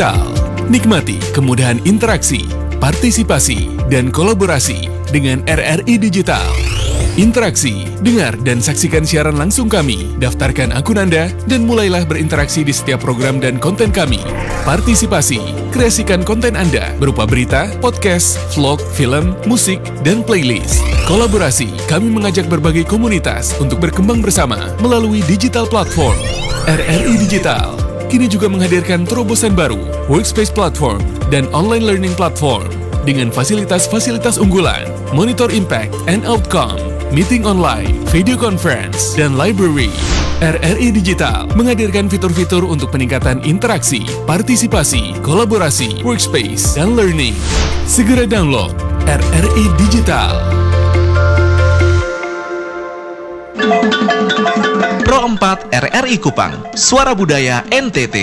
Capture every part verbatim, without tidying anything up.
Digital. Nikmati kemudahan interaksi, partisipasi, dan kolaborasi dengan R R I Digital. Interaksi, dengar dan saksikan siaran langsung kami, daftarkan akun Anda, dan mulailah berinteraksi di setiap program dan konten kami. Partisipasi, kreasikan konten Anda berupa berita, podcast, vlog, film, musik, dan playlist. Kolaborasi, kami mengajak berbagai komunitas untuk berkembang bersama melalui digital platform. R R I Digital kini juga menghadirkan terobosan baru, workspace platform, dan online learning platform dengan fasilitas-fasilitas unggulan, monitor impact and outcome, meeting online, video conference, dan library. R R I Digital menghadirkan fitur-fitur untuk peningkatan interaksi, partisipasi, kolaborasi, workspace, dan learning. Segera download R R I Digital. Pro empat R R I Kupang, Suara Budaya N T T.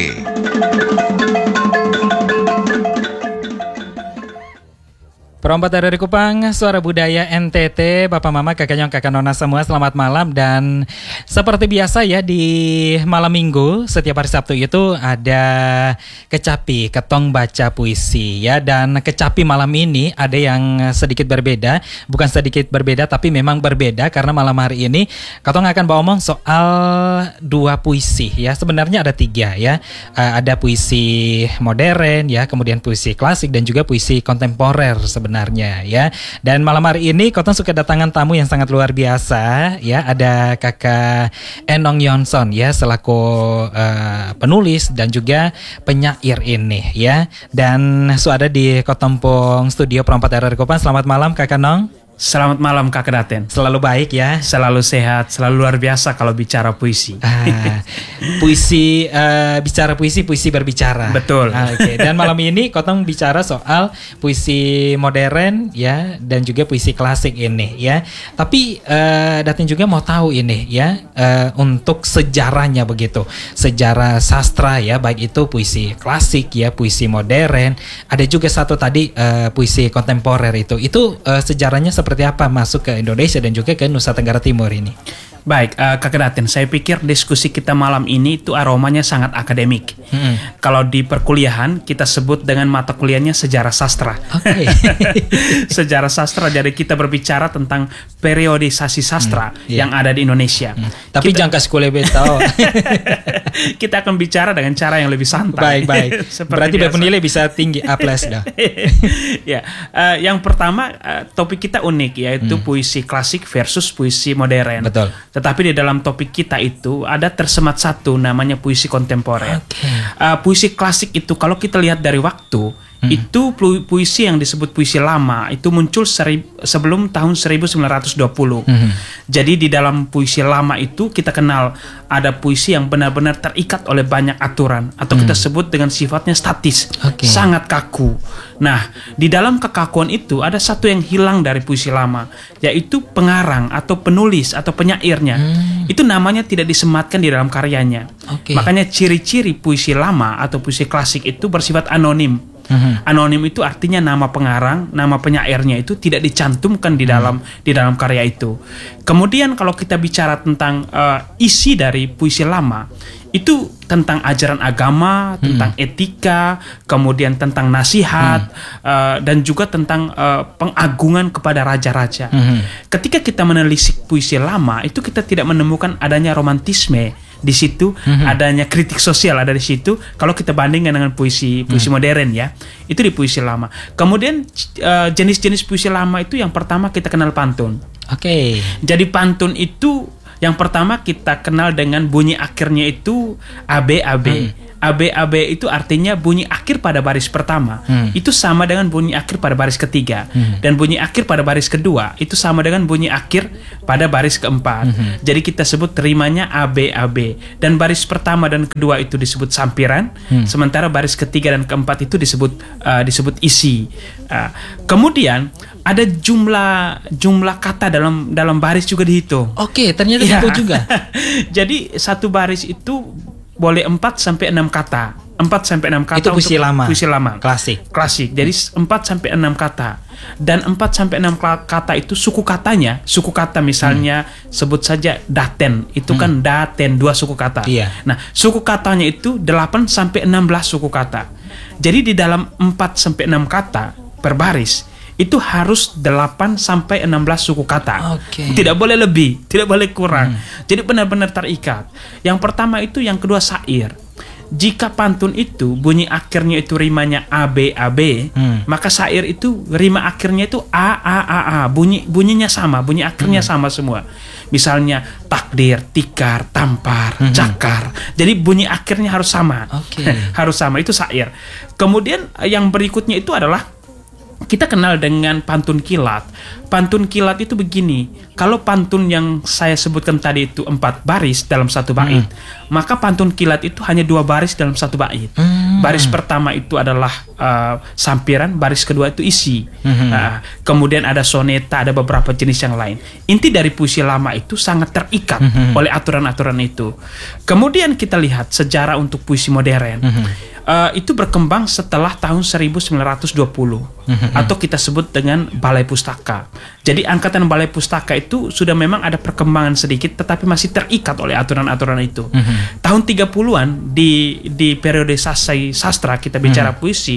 Pro empat R R I Kupang, Suara Budaya N T T, Bapak Mama, Kakak Nyong, Kakak Nona semua, selamat malam. Dan seperti biasa ya, di malam minggu setiap hari Sabtu itu ada Kecapi, Ketong Baca Puisi ya. Dan Kecapi malam ini ada yang sedikit berbeda, bukan sedikit berbeda tapi memang berbeda, karena malam hari ini Ketong akan bawa omong soal dua puisi ya. Sebenarnya ada tiga ya, uh, ada puisi modern ya, kemudian puisi klasik, dan juga puisi kontemporer sebenarnya. Sebenarnya ya. Dan malam hari ini Kotong suka datangan tamu yang sangat luar biasa ya. Ada Kakak Enong Yonson ya, selaku uh, penulis dan juga penyair ini ya. Dan sudah di Kotompong Studio Pro empat R R I Kupang. Selamat malam Kakak Nong. Selamat malam Kakak Daten. Selalu baik ya. Selalu sehat, selalu luar biasa kalau bicara puisi. Ah, puisi uh, bicara puisi, puisi berbicara. Betul. Ah, Oke. Okay. Dan malam ini Kotong bicara soal puisi modern ya, dan juga puisi klasik ini ya. Tapi uh, Daten juga mau tahu ini ya, uh, untuk sejarahnya begitu. Sejarah sastra ya, baik itu puisi klasik ya, puisi modern. Ada juga satu tadi uh, puisi kontemporer itu. Itu uh, sejarahnya seperti Seperti apa masuk ke Indonesia dan juga ke Nusa Tenggara Timur ini? Baik, uh, Kakak Daten, saya pikir diskusi kita malam ini itu aromanya sangat akademik. Hmm. Kalau di perkuliahan kita sebut dengan mata kuliahnya sejarah sastra. Okay. Sejarah sastra, jadi kita berbicara tentang periodisasi sastra hmm, yeah. yang ada di Indonesia. Hmm. Tapi kita, jangan kasih kuliah betul. Kita akan bicara dengan cara yang lebih santai. Baik-baik. Berarti bernilai bisa tinggi A plus dah. Ya, uh, yang pertama uh, topik kita unik, yaitu hmm. puisi klasik versus puisi modern. Betul. Tetapi di dalam topik kita itu ada tersemat satu namanya puisi kontemporer. Okay. Uh, puisi klasik itu kalau kita lihat dari waktu, hmm. itu pu- puisi yang disebut puisi lama itu muncul seri- sebelum tahun seribu sembilan ratus dua puluh. Hmm. Jadi di dalam puisi lama itu kita kenal ada puisi yang benar-benar terikat oleh banyak aturan, atau hmm. kita sebut dengan sifatnya statis, okay. sangat kaku. Nah, di dalam kekakuan itu ada satu yang hilang dari puisi lama, yaitu pengarang atau penulis atau penyairnya. Hmm. Itu namanya tidak disematkan di dalam karyanya. Okay. Makanya ciri-ciri puisi lama atau puisi klasik itu bersifat anonim. Hmm. Anonim itu artinya nama pengarang, nama penyairnya itu tidak dicantumkan di dalam hmm. di dalam karya itu. Kemudian kalau kita bicara tentang uh, isi dari puisi lama, itu tentang ajaran agama, tentang hmm. etika, kemudian tentang nasihat, hmm. uh, dan juga tentang uh, pengagungan kepada raja-raja. Hmm. Ketika kita menelisik puisi lama, itu kita tidak menemukan adanya romantisme di situ, hmm. adanya kritik sosial ada di situ. Kalau kita bandingkan dengan puisi puisi hmm. modern ya, itu di puisi lama. Kemudian uh, jenis-jenis puisi lama itu yang pertama kita kenal pantun. Oke. Okay. Jadi pantun itu yang pertama kita kenal dengan bunyi akhirnya itu A B A B. Hmm. A B A B itu artinya bunyi akhir pada baris pertama. Hmm. Itu sama dengan bunyi akhir pada baris ketiga. Hmm. Dan bunyi akhir pada baris kedua itu sama dengan bunyi akhir pada baris keempat. Hmm. Jadi kita sebut terimanya A B A B. Dan baris pertama dan kedua itu disebut sampiran. Hmm. Sementara baris ketiga dan keempat itu disebut uh, disebut isi. Uh, kemudian ada jumlah jumlah kata dalam dalam baris juga dihitung. Oke, ternyata ya. Itu juga. Jadi satu baris itu boleh empat sampai enam kata. empat sampai enam kata itu puisi lama. Puisi lama. Klasik. Klasik. Jadi empat sampai enam kata. Dan empat sampai enam kata itu suku katanya, suku kata misalnya hmm. sebut saja daten. Itu hmm. kan daten, dua suku kata. Iya. Nah, suku katanya itu delapan sampai enam belas suku kata. Jadi di dalam empat sampai enam kata per baris itu harus delapan sampai enam belas suku kata. Oke. Tidak boleh lebih, tidak boleh kurang. Hmm. Jadi benar-benar terikat. Yang pertama itu, yang kedua syair. Jika pantun itu bunyi akhirnya itu rimanya A B A B, hmm. maka syair itu rima akhirnya itu A A A A, bunyi bunyinya sama, bunyi akhirnya hmm. sama semua. Misalnya takdir, tikar, tampar, hmm. cakar. Jadi bunyi akhirnya harus sama. Okay. Harus sama, itu syair. Kemudian yang berikutnya itu adalah kita kenal dengan pantun kilat. Pantun kilat itu begini, kalau pantun yang saya sebutkan tadi itu empat baris dalam satu bait, hmm. maka pantun kilat itu hanya dua baris dalam satu bait. Hmm. Baris pertama itu adalah uh, sampiran, baris kedua itu isi. Hmm. Uh, kemudian ada soneta, ada beberapa jenis yang lain. Inti dari puisi lama itu sangat terikat hmm. oleh aturan-aturan itu. Kemudian kita lihat sejarah untuk puisi modern. Hmm. Uh, itu berkembang setelah tahun seribu sembilan ratus dua puluh mm-hmm. atau kita sebut dengan Balai Pustaka. Jadi angkatan Balai Pustaka itu sudah memang ada perkembangan sedikit, tetapi masih terikat oleh aturan-aturan itu. Mm-hmm. Tahun tiga puluhan di di periode sasai sastra kita bicara mm-hmm. puisi,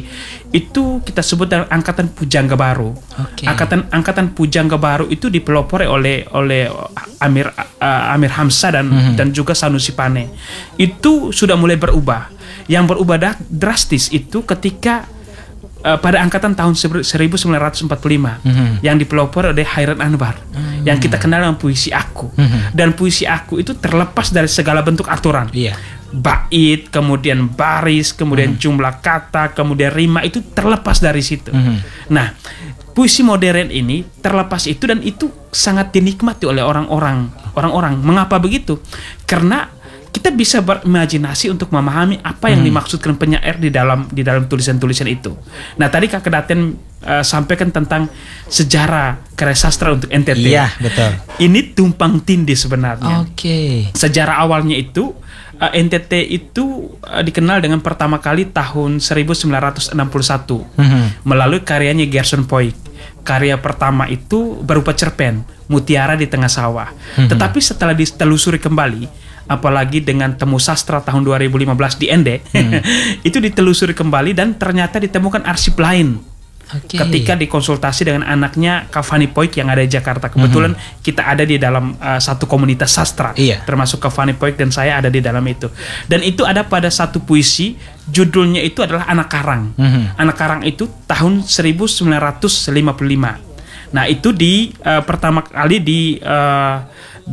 itu kita sebut dengan angkatan Pujangga Baru. Okay. Angkatan angkatan Pujangga Baru itu dipelopori oleh oleh Amir uh, Amir Hamzah dan mm-hmm. dan juga Sanusi Pane. Itu sudah mulai berubah. Yang berubah drastis itu ketika uh, pada angkatan tahun seribu sembilan ratus empat puluh lima mm-hmm. yang dipelopori oleh Khairat Anwar mm-hmm. yang kita kenal dengan puisi aku. Mm-hmm. Dan puisi aku itu terlepas dari segala bentuk aturan. Yeah. Bait, kemudian baris, kemudian mm-hmm. jumlah kata, kemudian rima, itu terlepas dari situ. Mm-hmm. Nah, puisi modern ini terlepas itu, dan itu sangat dinikmati oleh orang-orang. Orang-orang, mengapa begitu? Karena kita bisa berimajinasi untuk memahami apa yang hmm. dimaksudkan penyair di dalam di dalam tulisan-tulisan itu. Nah, tadi Kak Kedaten uh, sampaikan tentang sejarah karya sastra untuk N T T. Iya, betul. Ini tumpang tindih sebenarnya. Oke. Okay. Sejarah awalnya itu uh, N T T itu uh, dikenal dengan pertama kali tahun seribu sembilan ratus enam puluh satu hmm. melalui karyanya Gerson Poik. Karya pertama itu berupa cerpen Mutiara di Tengah Sawah. Hmm. Tetapi setelah ditelusuri kembali, apalagi dengan Temu Sastra tahun dua ribu lima belas di N D, hmm. itu ditelusuri kembali dan ternyata ditemukan arsip lain. Okay. Ketika dikonsultasi dengan anaknya Kavani Poik yang ada di Jakarta. Kebetulan hmm. kita ada di dalam uh, satu komunitas sastra, iya. termasuk Kavani Poik dan saya ada di dalam itu. Dan itu ada pada satu puisi, judulnya itu adalah Anak Karang. Hmm. Anak Karang itu tahun seribu sembilan ratus lima puluh lima. Nah, itu di uh, pertama kali di uh,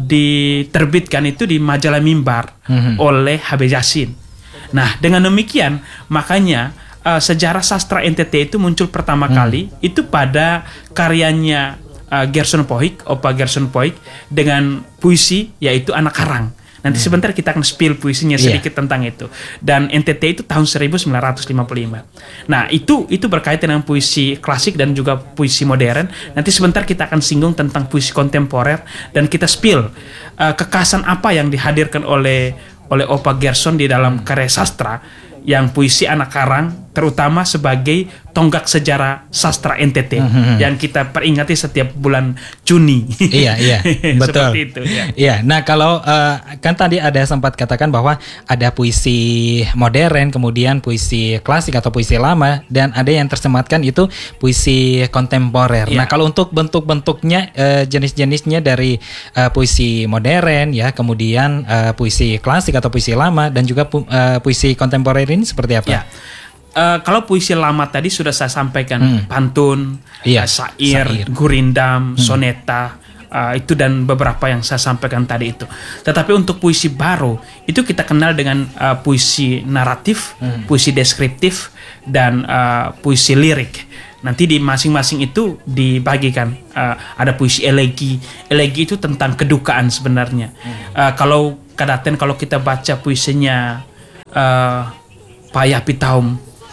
diterbitkan itu di majalah Mimbar mm-hmm. oleh H B Yasin. Nah, dengan demikian makanya uh, sejarah sastra N T T itu muncul pertama mm. kali itu pada karyanya uh, Gerson Poik, Opa Gerson Poik, dengan puisi yaitu Anak Karang. Nanti hmm. sebentar kita akan spill puisinya sedikit yeah. tentang itu. Dan N T T itu tahun seribu sembilan ratus lima puluh lima. Nah, itu itu berkaitan dengan puisi klasik dan juga puisi modern. Nanti sebentar kita akan singgung tentang puisi kontemporer dan kita spill uh, kekasan apa yang dihadirkan oleh oleh Opa Gerson di dalam karya sastra yang puisi Anak Karang, terutama sebagai tonggak sejarah sastra N T T mm-hmm. yang kita peringati setiap bulan Juni. Iya, iya, betul. Seperti itu. Ya. Iya. Nah, kalau uh, kan tadi ada sempat katakan bahwa ada puisi modern, kemudian puisi klasik atau puisi lama, dan ada yang tersematkan itu puisi kontemporer. Ya. Nah, kalau untuk bentuk-bentuknya, uh, jenis-jenisnya dari uh, puisi modern, ya, kemudian uh, puisi klasik atau puisi lama, dan juga pu- uh, puisi kontemporer ini seperti apa? Ya. Uh, kalau puisi lama tadi sudah saya sampaikan, hmm. pantun, iya, uh, syair, syair, gurindam, hmm. soneta, uh, itu dan beberapa yang saya sampaikan tadi itu. Tetapi untuk puisi baru itu kita kenal dengan uh, puisi naratif, hmm. puisi deskriptif, dan uh, puisi lirik. Nanti di masing-masing itu dibagikan. Uh, ada puisi elegi. Elegi itu tentang kedukaan sebenarnya. Hmm. Uh, kalau Kedaten kalau kita baca puisinya uh, Payah Pitaum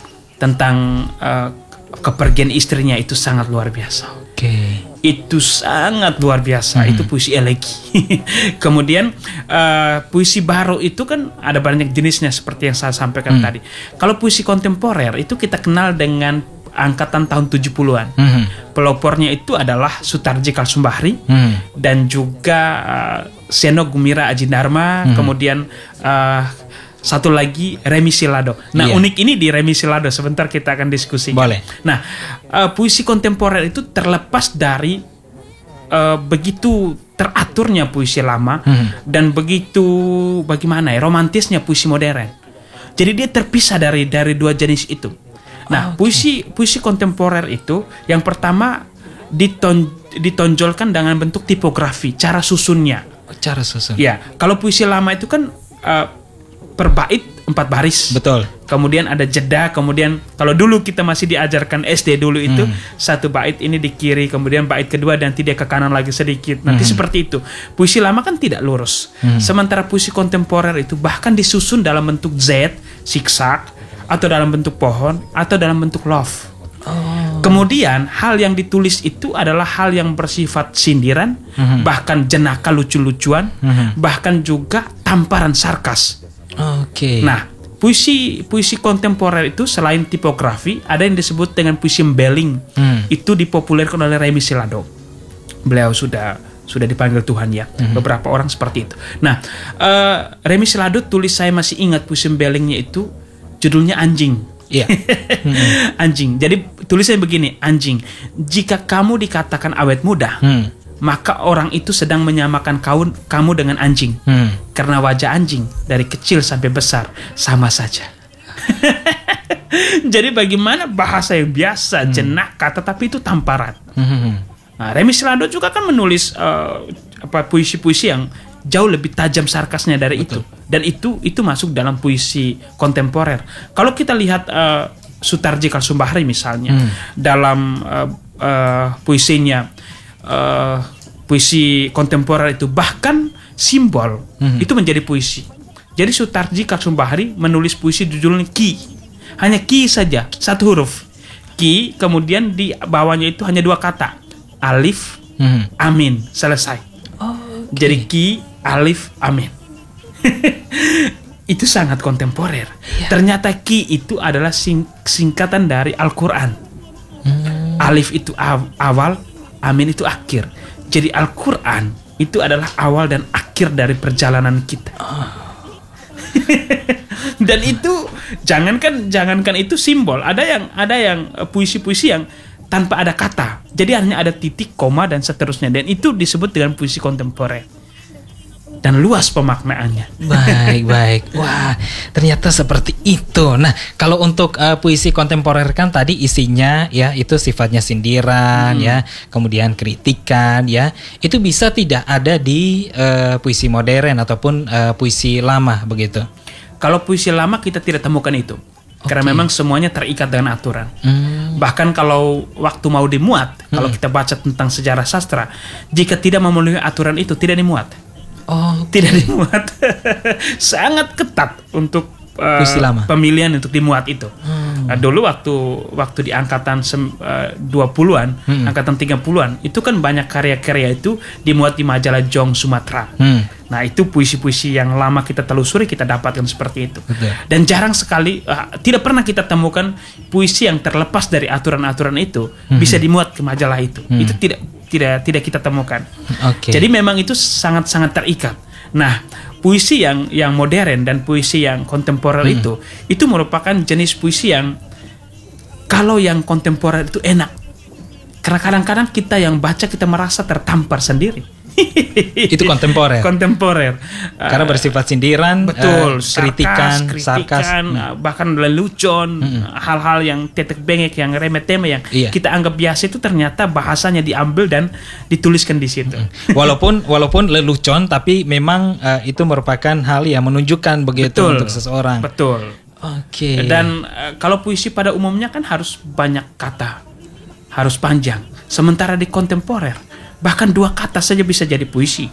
tentang uh, kepergian istrinya, itu sangat luar biasa. Oke. Okay. Itu sangat luar biasa. Hmm. Itu puisi elegi. Kemudian uh, puisi baru itu kan ada banyak jenisnya seperti yang saya sampaikan hmm. tadi. Kalau puisi kontemporer itu kita kenal dengan angkatan tahun tujuh puluhan. Hmm. Pelopornya itu adalah Sutarji Kalsumbahri hmm. dan juga uh, Seno Gumira Aji Dharma, hmm. kemudian uh, satu lagi Remi Silado. Nah, Iya. unik ini di Remi Silado, sebentar kita akan diskusi. Boleh. Nah, uh, puisi kontemporer itu terlepas dari uh, begitu teraturnya puisi lama Hmm. dan begitu bagaimana ya romantisnya puisi modern. Jadi dia terpisah dari dari dua jenis itu. Nah, Oh, puisi puisi kontemporer itu yang pertama diton, ditonjolkan dengan bentuk tipografi, cara susunnya. Cara susun. Ya, kalau puisi lama itu kan uh, per bait empat baris. Betul. Kemudian ada jeda, kemudian kalau dulu kita masih diajarkan S D dulu itu satu bait ini di kiri, kemudian bait kedua nanti dia ke kanan lagi sedikit. Nanti seperti itu. Puisi lama kan tidak lurus. Sementara puisi kontemporer itu bahkan disusun dalam bentuk Z, zigzag, atau dalam bentuk pohon, atau dalam bentuk love. Kemudian hal yang ditulis itu adalah hal yang bersifat sindiran, bahkan jenaka lucu-lucuan, bahkan juga tamparan sarkas. Oke. Nah, puisi puisi kontemporer itu selain tipografi, ada yang disebut dengan puisi embeling. Hmm. Itu dipopulerkan oleh Remi Silado. Beliau sudah sudah dipanggil Tuhan ya. Beberapa orang seperti itu. Nah, uh, Remi Silado tulis, saya masih ingat puisi embelingnya itu judulnya Anjing. Iya. Anjing. Jadi tulisnya begini, anjing. Jika kamu dikatakan awet muda, Hmm. maka orang itu sedang menyamakan kau, kamu dengan anjing. Hmm. Karena wajah anjing dari kecil sampai besar sama saja. Jadi bagaimana bahasa yang biasa, jenaka, tetapi itu tamparan. Hmm. Nah, Remi Silado juga kan menulis uh, apa puisi-puisi yang jauh lebih tajam sarkasnya dari itu. Dan itu itu masuk dalam puisi kontemporer. Kalau kita lihat uh, Sutarji Kalsumbahri misalnya, Hmm. dalam uh, uh, puisinya, uh, puisi kontemporer itu bahkan simbol Hmm. itu menjadi puisi. Jadi Sutarji Kalsumbahri menulis puisi judulnya Ki. Hanya Ki saja, satu huruf. Ki, kemudian di bawahnya itu hanya dua kata. Alif, Hmm. amin, selesai. Jadi Ki, alif, amin. Itu sangat kontemporer. Ternyata Ki itu adalah sing- singkatan dari Al-Quran. Alif itu aw- awal, amin itu akhir. Jadi Al-Quran itu adalah awal dan akhir dari perjalanan kita. Dan itu jangankan jangankan itu simbol. Ada yang ada yang eh, puisi-puisi yang tanpa ada kata. Jadi hanya ada titik, koma dan seterusnya. Dan itu disebut dengan puisi kontemporer. Dan luas pemaknaannya. Baik, baik. Wah, ternyata seperti itu. Nah, kalau untuk uh, puisi kontemporer kan tadi isinya ya itu sifatnya sindiran ya, kemudian kritikan ya. Itu bisa tidak ada di uh, puisi modern ataupun uh, puisi lama begitu. Kalau puisi lama kita tidak temukan itu. Karena Oke. memang semuanya terikat dengan aturan. Hmm. Bahkan kalau waktu mau dimuat, kalau kita baca tentang sejarah sastra, jika tidak memenuhi aturan itu tidak dimuat. Oh, Tidak dimuat. Sangat ketat untuk uh, Puisi lama. pemilihan untuk dimuat itu. Hmm. Nah, dulu waktu waktu di angkatan sem, uh, dua puluhan, Hmm. angkatan tiga puluhan, itu kan banyak karya-karya itu dimuat di majalah Jong Sumatera. Hmm. Nah, itu puisi-puisi yang lama kita telusuri, kita dapatkan seperti itu. Betul. Dan jarang sekali, uh, tidak pernah kita temukan puisi yang terlepas dari aturan-aturan itu bisa dimuat ke majalah itu. Hmm. Itu tidak tidak tidak kita temukan. Oke. Jadi memang itu sangat-sangat terikat. Nah, puisi yang yang modern dan puisi yang kontemporer Hmm. itu itu merupakan jenis puisi yang kalau yang kontemporer itu enak. Karena kadang-kadang kita yang baca kita merasa tertampar sendiri. Itu kontemporer. Kontemporer. Karena Uh, bersifat sindiran, betul, eh, kritikan, sarkas, sarkas. kritikan, Hmm. uh, bahkan lelucon, hal-hal yang tetek bengek, yang remeh-temeh yang Iya. kita anggap biasa itu ternyata bahasanya diambil dan dituliskan di situ. Walaupun walaupun lelucon tapi memang eh, itu merupakan hal yang menunjukkan begitu Betul. untuk seseorang. Betul. Oke. Dan uh, kalau puisi pada umumnya kan harus banyak kata, harus panjang. Sementara di kontemporer bahkan dua kata saja bisa jadi puisi.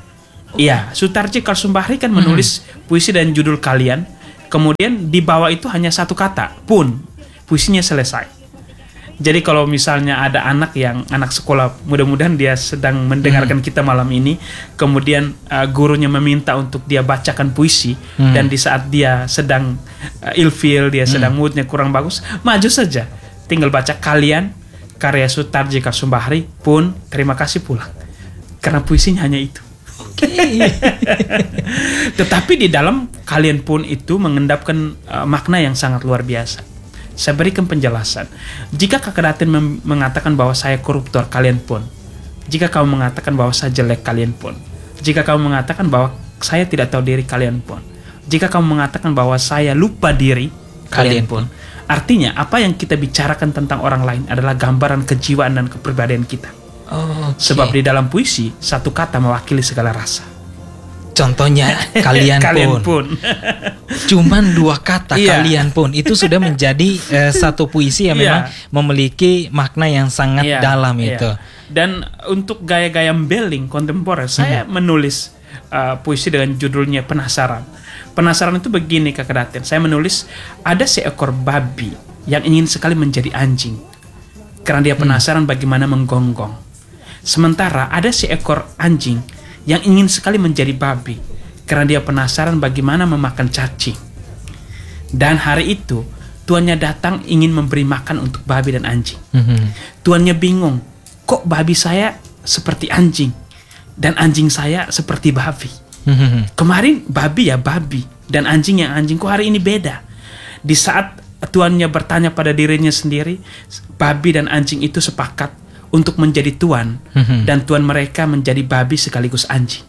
Iya, Sutarji Kalsumbahri kan menulis puisi dan judul kalian, kemudian di bawah itu hanya satu kata, pun puisinya selesai. Jadi kalau misalnya ada anak yang anak sekolah, mudah-mudahan dia sedang mendengarkan kita malam ini, kemudian uh, gurunya meminta untuk dia bacakan puisi, dan di saat dia sedang uh, ilfeel, dia sedang moodnya kurang bagus, maju saja, tinggal baca kalian karya Sutarji Kalsumbahri, pun terima kasih pulang, karena puisinya hanya itu. Oke. Tetapi di dalam kalian pun itu mengendapkan uh, makna yang sangat luar biasa. Saya berikan penjelasan. Jika Kakak Datin mem- mengatakan bahwa saya koruptor, kalian pun. Jika kamu mengatakan bahwa saya jelek, kalian pun. Jika kamu mengatakan bahwa saya tidak tahu diri, kalian pun. Jika kamu mengatakan bahwa saya lupa diri, kalian, kalian pun. Artinya, apa yang kita bicarakan tentang orang lain adalah gambaran kejiwaan dan kepribadian kita. Oh, okay. Sebab di dalam puisi, satu kata mewakili segala rasa. Contohnya, kalian, kalian pun. pun. Cuman dua kata, Iya. kalian pun. Itu sudah menjadi uh, satu puisi yang memang Iya. memiliki makna yang sangat Iya, dalam iya. itu. Dan untuk gaya-gaya mbeling kontemporer, saya menulis uh, puisi dengan judulnya Penasaran. Penasaran itu begini, Kakak Datin. Saya menulis, ada seekor babi yang ingin sekali menjadi anjing karena dia penasaran hmm. bagaimana menggonggong. Sementara ada seekor anjing yang ingin sekali menjadi babi karena dia penasaran bagaimana memakan cacing. Dan hari itu tuannya datang ingin memberi makan untuk babi dan anjing. Hmm. Tuannya bingung, kok babi saya seperti anjing dan anjing saya seperti babi. Hmm. Kemarin babi ya babi dan anjing yang anjing, kok hari ini beda. Di saat tuannya bertanya pada dirinya sendiri, babi dan anjing itu sepakat untuk menjadi tuan, Hmm. dan tuan mereka menjadi babi sekaligus anjing.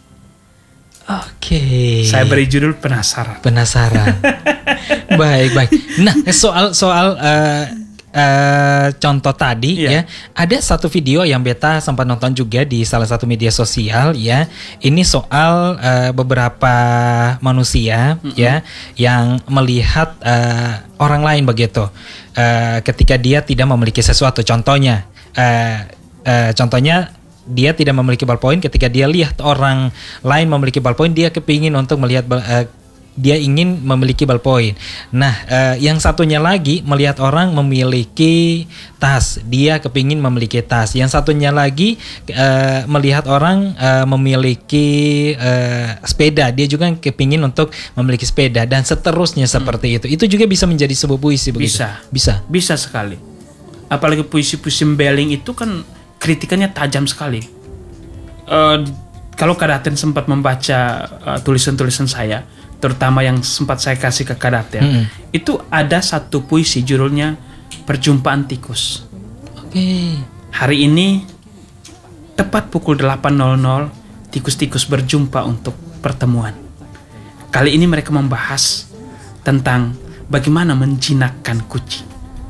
Oke. Saya beri judul Penasaran. Penasaran. Baik, baik. Nah, soal soal uh, uh, contoh tadi Iya. ya, ada satu video yang beta sempat nonton juga di salah satu media sosial ya. Ini soal uh, beberapa manusia mm-hmm. ya yang melihat uh, orang lain begitu. Uh, ketika dia tidak memiliki sesuatu, contohnya uh, uh, contohnya dia tidak memiliki ballpoint, ketika dia lihat orang lain memiliki ballpoint, dia kepingin untuk melihat uh, dia ingin memiliki ballpoint. Nah, uh, yang satunya lagi melihat orang memiliki tas, dia kepingin memiliki tas. Yang satunya lagi uh, melihat orang uh, memiliki uh, sepeda, dia juga kepingin untuk memiliki sepeda, dan seterusnya hmm. seperti itu. Itu juga bisa menjadi sebuah puisi begitu. Bisa, bisa, bisa sekali. Apalagi puisi-puisi mbeling itu kan kritikannya tajam sekali. Uh, kalau Kak Datin sempat membaca uh, tulisan-tulisan saya, terutama yang sempat saya kasih ke Kak Datin, mm-hmm. itu ada satu puisi judulnya Perjumpaan Tikus. Oke. Okay. Hari ini tepat pukul delapan nol nol, tikus-tikus berjumpa untuk pertemuan. Kali ini mereka membahas tentang bagaimana menjinakkan kucing.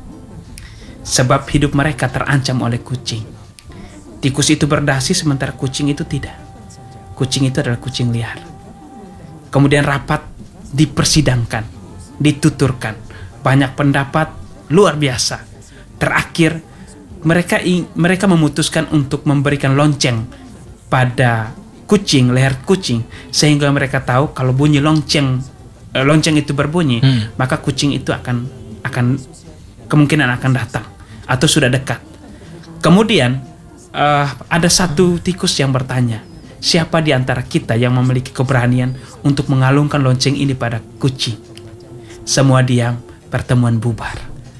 Sebab hidup mereka terancam oleh kucing. Tikus itu berdasi sementara kucing itu tidak. Kucing itu adalah kucing liar. Kemudian rapat dipersidangkan, dituturkan. Banyak pendapat luar biasa. Terakhir mereka ing, mereka memutuskan untuk memberikan lonceng pada kucing, leher kucing, sehingga mereka tahu kalau bunyi lonceng eh, lonceng itu berbunyi, hmm. maka kucing itu akan akan kemungkinan akan datang atau sudah dekat. Kemudian Uh, ada satu tikus yang bertanya, siapa di antara kita yang memiliki keberanian untuk mengalungkan lonceng ini pada kucing? Semua diam, pertemuan bubar.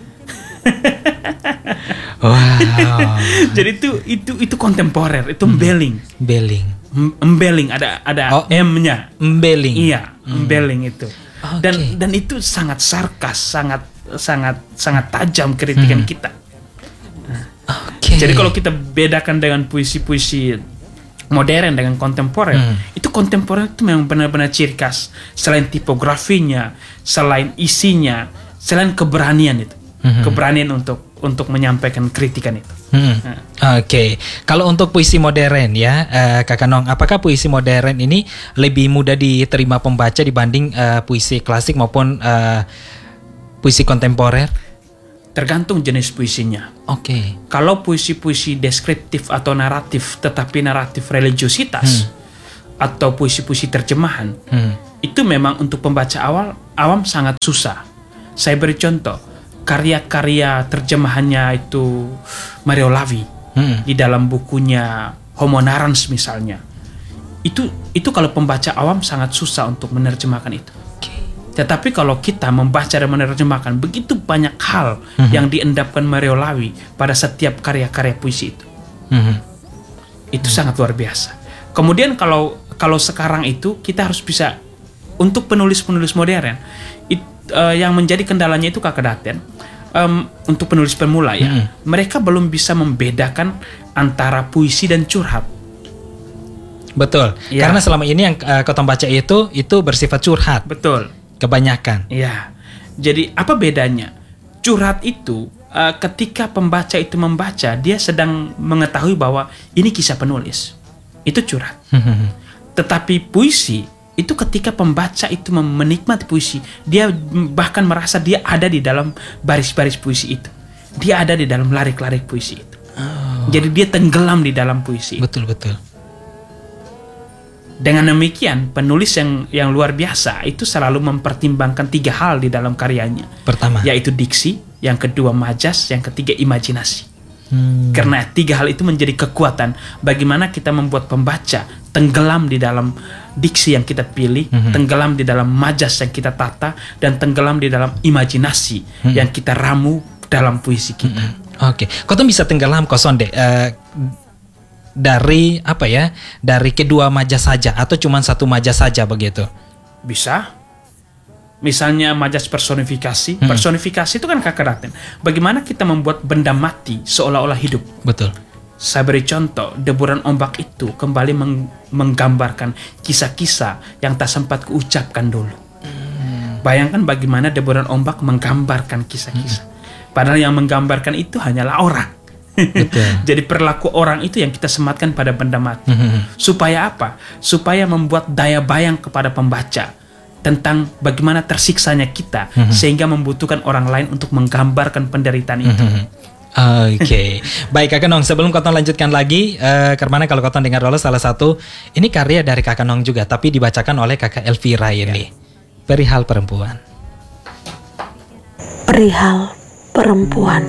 Wow. Jadi itu itu itu kontemporer, itu mbeling. Mbeling. Mbeling ada ada oh, M-nya. Mbeling. Iya, hmm. mbeling itu. Okay. Dan dan itu sangat sarkas, sangat sangat sangat tajam kritikan hmm. kita. Okay. Jadi kalau kita bedakan dengan puisi-puisi modern dengan kontemporer, hmm. itu kontemporer itu memang benar-benar ciri khas. Selain tipografinya, selain isinya, selain keberanian itu, hmm. keberanian untuk untuk menyampaikan kritikan itu. Hmm. Nah. Oke, okay. Kalau untuk puisi modern ya, uh, Kakak Nong, apakah puisi modern ini lebih mudah diterima pembaca dibanding uh, puisi klasik maupun uh, puisi kontemporer? Tergantung jenis puisinya. Oke. Okay. Kalau puisi-puisi deskriptif atau naratif, tetapi naratif religiositas, hmm. atau puisi-puisi terjemahan, hmm. itu memang untuk pembaca awal awam sangat susah. Saya beri contoh, karya-karya terjemahannya itu Mario Lavi hmm. di dalam bukunya Homo Narans misalnya. Itu itu kalau pembaca awam sangat susah untuk menerjemahkan itu. Tetapi kalau kita membaca dan menerjemahkan begitu banyak hal mm-hmm. yang diendapkan Mario Lavi pada setiap karya-karya puisi itu, mm-hmm. itu mm-hmm. sangat luar biasa. Kemudian kalau kalau sekarang itu kita harus bisa untuk penulis-penulis modern it, uh, yang menjadi kendalanya itu Kakak Daten um, untuk penulis pemula ya, hmm. mereka belum bisa membedakan antara puisi dan curhat. Betul. Ya. Karena selama ini yang uh, Kotong baca itu itu bersifat curhat. Betul. Kebanyakan. Iya. Jadi apa bedanya? Curhat itu uh, ketika pembaca itu membaca, dia sedang mengetahui bahwa ini kisah penulis. Itu curhat. Tetapi puisi itu ketika pembaca itu menikmati puisi, dia bahkan merasa dia ada di dalam baris-baris puisi itu. Dia ada di dalam larik-larik puisi itu. Oh. Jadi dia tenggelam di dalam puisi. Betul, betul. Dengan demikian, penulis yang yang luar biasa itu selalu mempertimbangkan tiga hal di dalam karyanya. Pertama, yaitu diksi, yang kedua majas, yang ketiga imajinasi. Hmm. Karena tiga hal itu menjadi kekuatan bagaimana kita membuat pembaca tenggelam di dalam diksi yang kita pilih, hmm. tenggelam di dalam majas yang kita tata, dan tenggelam di dalam imajinasi hmm. yang kita ramu dalam puisi kita. Hmm. Oke, okay. Kau tuh bisa tenggelam koson deh. Uh, dari apa ya? Dari kedua majas saja atau cuma satu majas saja begitu? Bisa. Misalnya majas personifikasi. Hmm. Personifikasi itu kan Kakak Daten. Bagaimana kita membuat benda mati seolah-olah hidup. Betul. Saya beri contoh, deburan ombak itu kembali meng- menggambarkan kisah-kisah yang tak sempat kuucapkan dulu. Hmm. Bayangkan bagaimana deburan ombak menggambarkan kisah-kisah. Hmm. Padahal yang menggambarkan itu hanyalah orang. Betul. Jadi perilaku orang itu yang kita sematkan pada benda mati. Hmm. Supaya apa? Supaya membuat daya bayang kepada pembaca tentang bagaimana tersiksanya kita, mm-hmm. sehingga membutuhkan orang lain untuk menggambarkan penderitaan itu. Mm-hmm. Oke, okay. Baik Kakak Nong, sebelum Kotong lanjutkan lagi, uh, karena kalau Kotong dengar dulu salah satu, ini karya dari Kakak Nong juga, tapi dibacakan oleh Kakak Elvira ini. Ya. Perihal perempuan. Perihal perempuan.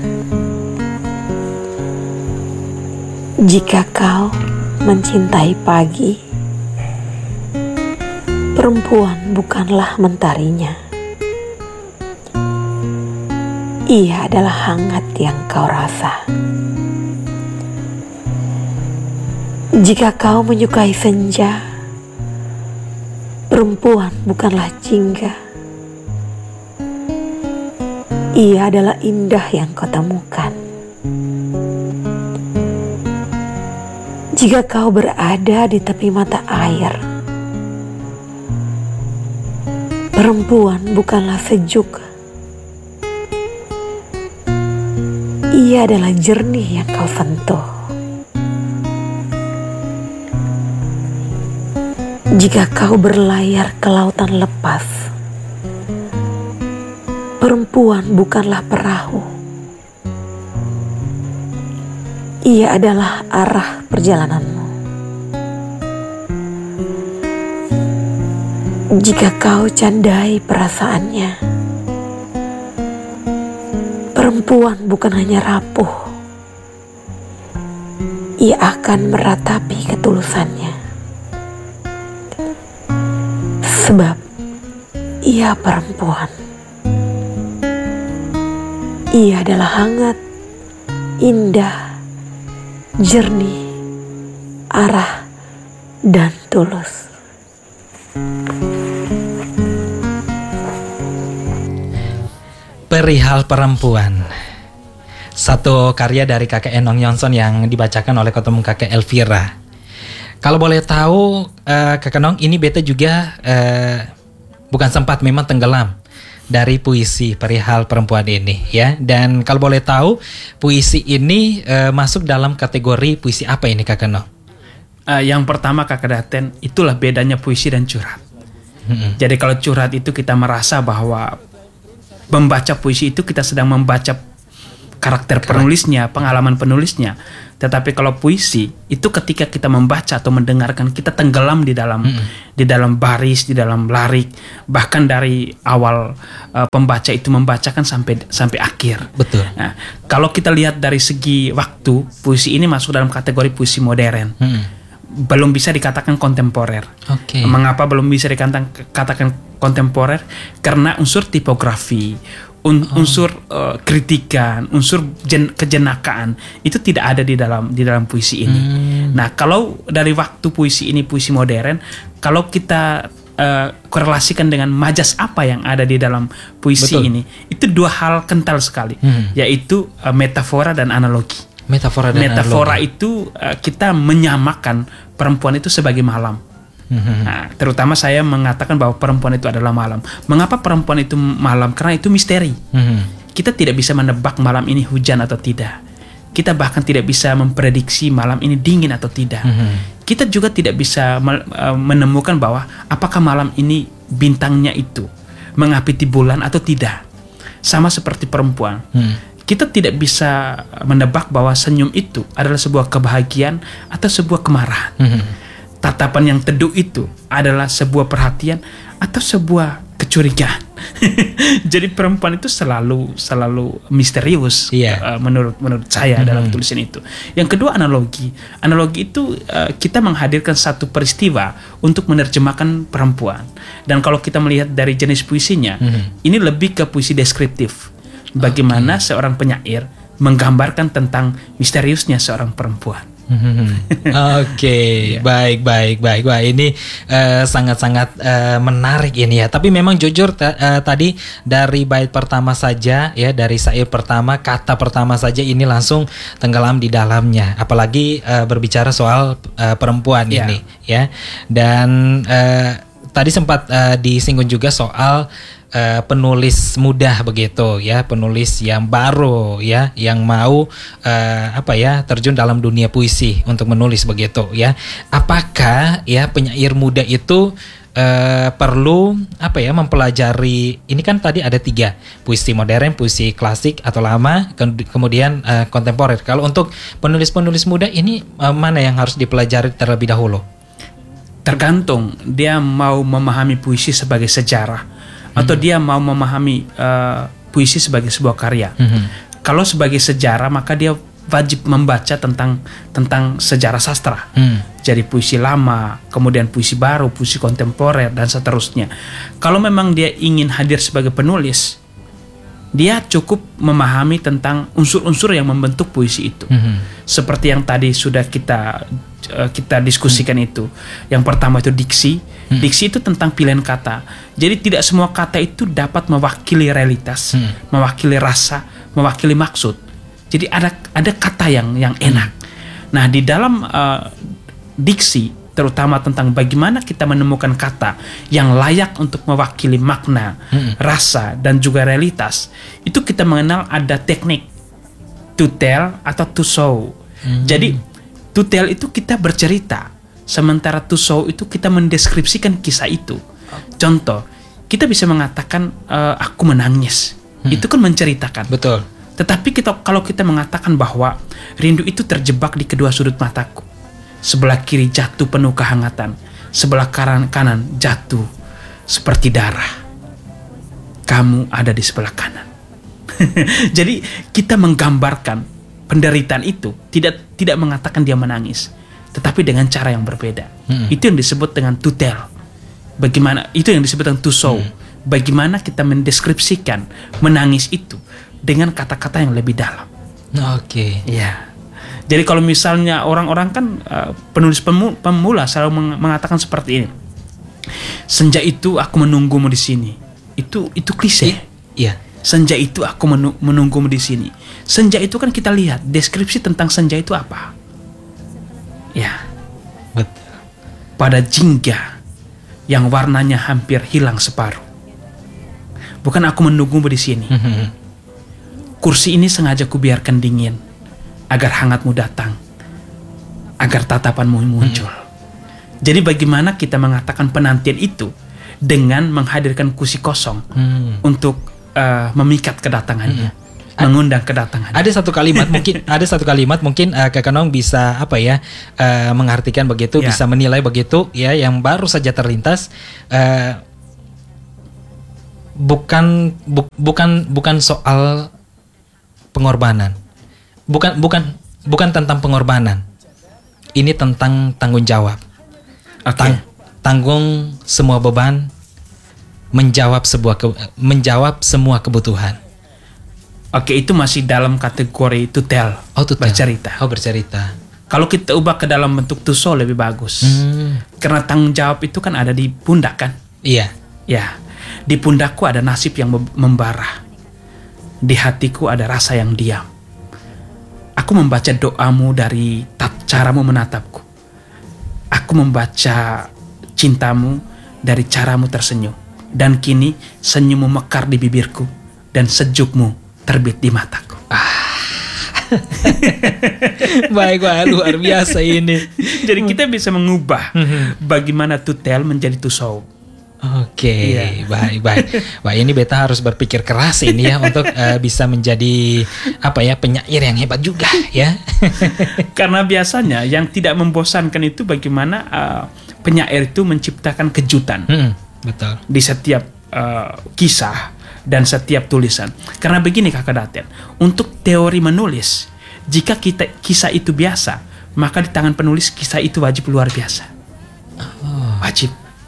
Jika kau mencintai pagi, perempuan bukanlah mentarinya. Ia adalah hangat yang kau rasa. Jika kau menyukai senja, perempuan bukanlah jingga. Ia adalah indah yang kau temukan. Jika kau berada di tepi mata air, perempuan bukanlah sejuk. Ia adalah jernih yang kau sentuh. Jika kau berlayar ke lautan lepas, perempuan bukanlah perahu. Ia adalah arah perjalananmu. Jika kau candai perasaannya, perempuan bukan hanya rapuh. Ia akan meratapi ketulusannya. Sebab ia perempuan. Ia adalah hangat, indah, jernih, arah, dan tulus. Perihal perempuan, satu karya dari Kakak Enong Yonson yang dibacakan oleh ketemu Kakak Elvira. Kalau boleh tahu, uh, Kakak Enong, ini beta juga uh, bukan sempat memang tenggelam dari puisi perihal perempuan ini, ya. Dan kalau boleh tahu, puisi ini uh, masuk dalam kategori puisi apa ini, Kakak Enong? Uh, yang pertama Kakak Daten, itulah bedanya puisi dan curhat. Mm-hmm. Jadi kalau curhat itu kita merasa bahwa membaca puisi itu kita sedang membaca karakter penulisnya, pengalaman penulisnya. Tetapi kalau puisi itu ketika kita membaca atau mendengarkan, kita tenggelam di dalam mm-hmm. di dalam baris, di dalam larik, bahkan dari awal uh, pembaca itu membacakan sampai sampai akhir. Betul. Nah, kalau kita lihat dari segi waktu, puisi ini masuk dalam kategori puisi modern. Mm-hmm. Belum bisa dikatakan kontemporer. Okay. Mengapa belum bisa dikatakan katakan kontemporer? Karena unsur tipografi, un, oh. unsur uh, kritikan, unsur jen, kejenakaan itu tidak ada di dalam di dalam puisi ini. Hmm. Nah, kalau dari waktu puisi ini puisi modern, kalau kita uh, korelasikan dengan majas apa yang ada di dalam puisi Betul. ini, itu dua hal kental sekali, Hmm. yaitu uh, metafora dan analogi. Metafora dan Metafora analogi. itu uh, kita menyamakan perempuan itu sebagai malam. Hmm. Nah, terutama saya mengatakan bahwa perempuan itu adalah malam. Mengapa perempuan itu malam? Karena itu misteri. Hmm. Kita tidak bisa menebak malam ini hujan atau tidak. Kita bahkan tidak bisa memprediksi malam ini dingin atau tidak. Hmm. Kita juga tidak bisa me- uh, menemukan bahwa apakah malam ini bintangnya itu mengapiti bulan atau tidak. Sama seperti perempuan. Hmm. Kita tidak bisa menebak bahwa senyum itu adalah sebuah kebahagiaan atau sebuah kemarahan. Hmm. Tatapan yang teduh itu adalah sebuah perhatian atau sebuah kecurigaan. Jadi perempuan itu selalu selalu misterius, Iya. uh, menurut menurut saya Hmm. dalam tulisan itu. Yang kedua analogi. Analogi itu uh, kita menghadirkan satu peristiwa untuk menerjemahkan perempuan. Dan kalau kita melihat dari jenis puisinya, Hmm. ini lebih ke puisi deskriptif. Bagaimana seorang penyair menggambarkan tentang misteriusnya seorang perempuan. Oke, baik, baik, baik. Wah, ini eh, sangat-sangat eh, menarik ini ya. Tapi memang jujur ta- eh, tadi dari bait pertama saja ya, dari syair pertama, kata pertama saja ini langsung tenggelam di dalamnya. Apalagi eh, berbicara soal eh, perempuan Ya. ini ya. Dan eh, tadi sempat eh, disinggung juga soal Uh, penulis muda begitu ya, penulis yang baru ya, yang mau uh, apa ya terjun dalam dunia puisi untuk menulis begitu ya. Apakah ya penyair muda itu uh, perlu apa ya mempelajari, ini kan tadi ada tiga, puisi modern, puisi klasik atau lama, ke- kemudian uh, kontemporer. Kalau untuk penulis-penulis muda ini uh, mana yang harus dipelajari terlebih dahulu? Tergantung dia mau memahami puisi sebagai sejarah atau dia mau memahami uh, puisi sebagai sebuah karya. Hmm. Kalau sebagai sejarah maka dia wajib membaca tentang tentang sejarah sastra. Hmm. Jadi puisi lama, kemudian puisi baru, puisi kontemporer dan seterusnya. Kalau memang dia ingin hadir sebagai penulis, dia cukup memahami tentang unsur-unsur yang membentuk puisi itu. Hmm. Seperti yang tadi sudah kita uh, kita diskusikan itu. Yang pertama itu diksi. Hmm. Diksi itu tentang pilihan kata. Jadi tidak semua kata itu dapat mewakili realitas, Hmm. mewakili rasa, mewakili maksud. Jadi ada ada kata yang yang enak. Nah, di dalam uh, diksi terutama tentang bagaimana kita menemukan kata yang layak untuk mewakili makna, Hmm. rasa dan juga realitas. Itu kita mengenal ada teknik to tell atau to show. Hmm. Jadi to tell itu kita bercerita, sementara to show itu kita mendeskripsikan kisah itu. Contoh, kita bisa mengatakan eh, aku menangis. Hmm. Itu kan menceritakan. Betul. Tetapi kita kalau kita mengatakan bahwa rindu itu terjebak di kedua sudut mataku. Sebelah kiri jatuh penuh kehangatan, sebelah kanan kanan jatuh seperti darah. Kamu ada di sebelah kanan. Jadi kita menggambarkan penderitaan itu, tidak tidak mengatakan dia menangis, tetapi dengan cara yang berbeda. Hmm. Itu yang disebut dengan to tell. Bagaimana itu yang disebut dengan to show. Hmm. Bagaimana kita mendeskripsikan menangis itu dengan kata-kata yang lebih dalam. Oke. Ya. Jadi kalau misalnya orang-orang kan uh, penulis pemu- pemula selalu meng- mengatakan seperti ini. Senja itu aku menunggumu di sini. Itu itu klise. Iya. Senja itu aku menu- menunggumu di sini. Senja itu kan kita lihat deskripsi tentang senja itu apa? Ya, Betul. pada jingga yang warnanya hampir hilang separuh. Bukan aku menunggumu di sini. Hmm. Kursi ini sengaja kubiarkan dingin agar hangatmu datang, agar tatapanmu muncul. Jadi bagaimana kita mengatakan penantian itu dengan menghadirkan kursi kosong Hmm. untuk uh, memikat kedatangannya, mengundang kedatangannya. Ada satu kalimat mungkin ada satu kalimat mungkin uh, Kak Kanong bisa apa ya uh, mengartikan begitu, Ya. bisa menilai begitu ya, yang baru saja terlintas, uh, bukan bu- bukan bukan soal pengorbanan, bukan bukan bukan tentang pengorbanan, ini tentang tanggung jawab. Oke. Tang- tanggung semua beban, menjawab sebuah ke- menjawab semua kebutuhan. Oke, itu masih dalam kategori to tell, Oh, to tell. bercerita. Oh, bercerita. Kalau kita ubah ke dalam bentuk tuso lebih bagus. Hmm. Karena tanggung jawab itu kan ada di pundak kan. Iya. Ya, di pundakku ada nasib yang mem- membara. Di hatiku ada rasa yang diam. Aku membaca doamu dari tat- caramu menatapku. Aku membaca cintamu dari caramu tersenyum. Dan kini senyummu mekar di bibirku dan sejukmu terbit di mataku. Baik, wah, luar biasa ini. Jadi kita bisa mengubah bagaimana tutel menjadi tusau. Oke, Iya. baik, baik. Wah, ini beta harus berpikir keras ini ya untuk eh, bisa menjadi apa ya penyair yang hebat juga ya. Karena biasanya yang tidak membosankan itu bagaimana uh, penyair itu menciptakan kejutan Hmm, betul. di setiap uh, kisah dan setiap tulisan. Karena begini Kakak Daten, untuk teori menulis, jika kita kisah itu biasa, maka di tangan penulis kisah itu wajib luar biasa. Wajib.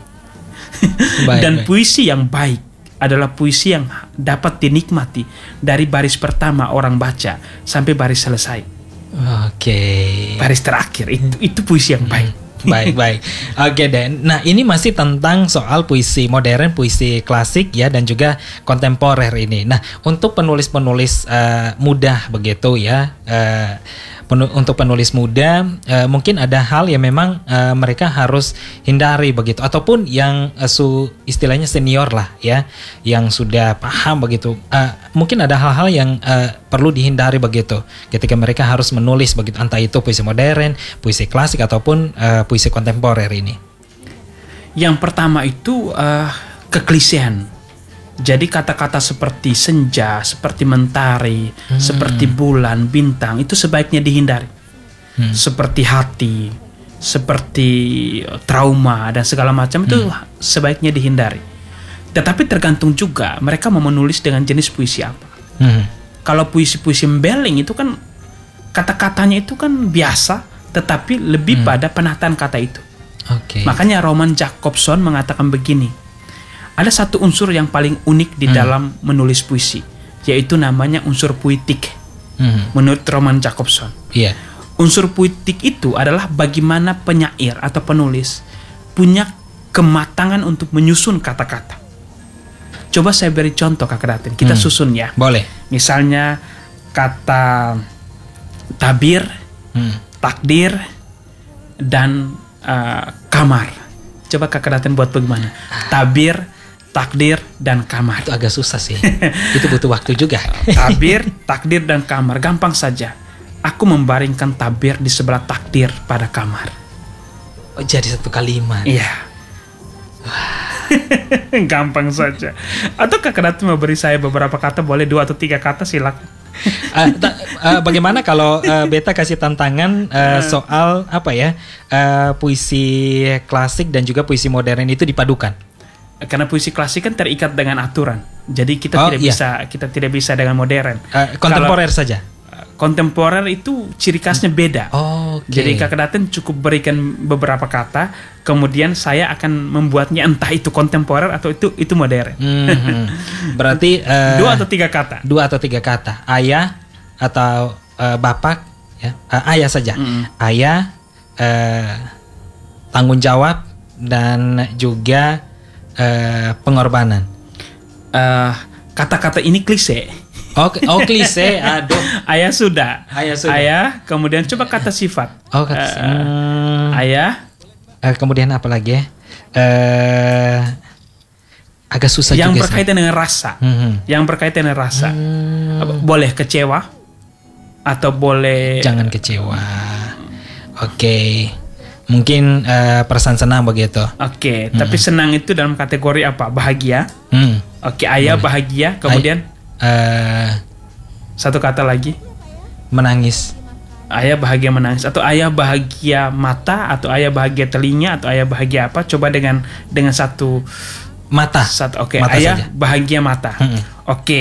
Baik, Dan baik. puisi yang baik adalah puisi yang dapat dinikmati dari baris pertama orang baca sampai baris selesai. Oke. Baris terakhir itu itu puisi yang baik. Baik, baik. Oke, Den. Nah, ini masih tentang soal puisi modern, puisi klasik ya, dan juga kontemporer ini. Nah, untuk penulis-penulis eh, muda begitu ya, eh, penu- untuk penulis muda eh, mungkin ada hal yang memang eh, mereka harus hindari begitu, ataupun yang eh, su istilahnya senior lah ya, yang sudah paham begitu. Eh, mungkin ada hal-hal yang eh, perlu dihindari begitu ketika mereka harus menulis begitu, entah itu puisi modern, puisi klasik ataupun uh, puisi kontemporer ini. Yang pertama itu uh, keklisean. Jadi kata-kata seperti senja, seperti mentari, Hmm. seperti bulan, bintang itu sebaiknya dihindari. Hmm. Seperti hati, seperti trauma dan segala macam itu sebaiknya dihindari. Tetapi tergantung juga mereka mau menulis dengan jenis puisi apa. Hmm. Kalau puisi-puisi mbelling itu kan kata-katanya itu kan biasa, tetapi lebih pada penataan kata itu. Oke. Makanya Roman Jakobson mengatakan begini, ada satu unsur yang paling unik di dalam menulis puisi, yaitu namanya unsur puitik. Hmm. Menurut Roman Jakobson, Iya. unsur puitik itu adalah bagaimana penyair atau penulis punya kematangan untuk menyusun kata-kata. Coba saya beri contoh Kakak Daten, kita Hmm. susun ya. Boleh. Misalnya kata tabir, Hmm. takdir, dan uh, kamar. Coba Kakak Daten buat bagaimana? Tabir, takdir, dan kamar. Itu agak susah sih. Itu butuh waktu juga. Tabir, takdir, dan kamar. Gampang saja. Aku membaringkan tabir di sebelah takdir pada kamar. Oh, jadi satu kalimat. Iya. Gampang saja. Atau Kakak Daten mau beri saya beberapa kata, boleh dua atau tiga kata, silakan. Ah, ta- ah, bagaimana kalau ah, beta kasih tantangan ah, soal apa ya ah, puisi klasik dan juga puisi modern itu dipadukan? Karena puisi klasik kan terikat dengan aturan. Jadi kita Oh, tidak iya. bisa kita tidak bisa dengan modern. Ah, kontemporer Kalau, saja. uh, kontemporer itu ciri khasnya beda. Oh, oke. Jadi Kakak Daten cukup berikan beberapa kata, kemudian saya akan membuatnya entah itu kontemporer atau itu itu modern. Mhm. Berarti eh, Dua atau tiga kata. dua atau tiga kata. Ayah atau eh, bapak ya. Eh, ayah saja. Mm-mm. Ayah, eh, tanggung jawab, dan juga eh, pengorbanan. Uh, kata-kata ini klise. Oke, oh, klise. Aduh. Ayah sudah. Ayah sudah. Ayah, kemudian coba kata sifat. Oh, kata Uh, hmm. Ayah Eh, kemudian apa lagi ya? Eh, agak susah yang juga sih. berkaitan dengan rasa. Mhm. Yang berkaitan dengan rasa. Hmm. Apa- Boleh kecewa atau boleh Jangan kecewa. Oke. Mungkin eh, perasaan senang begitu. Oke, tapi senang itu dalam kategori apa? Bahagia. Hmm. Oke, ayah bahagia, kemudian Eh, satu kata lagi. menangis. Ayah bahagia menangis, atau ayah bahagia mata, atau ayah bahagia telinga, atau ayah bahagia apa? Coba dengan dengan satu Mata. satu. Oke, Mata ayah saja. bahagia mata. Mm-mm. Oke.